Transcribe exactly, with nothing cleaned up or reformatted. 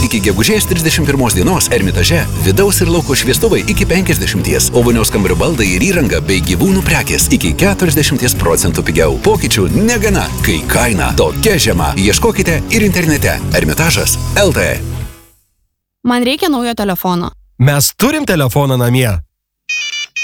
Iki gegužės trisdešimt pirmos dienos Ermitaže vidaus ir lauko šviestuvai iki penkiasdešimties, o vonios kambario baldai ir įranga bei gyvūnų prekės iki keturiasdešimt procentų pigiau. Pokyčių negana, kai kaina tokia žema. Ieškokite ir internete ermitažas taškas el tė. Man reikia naujo telefono. Mes turim telefoną namie.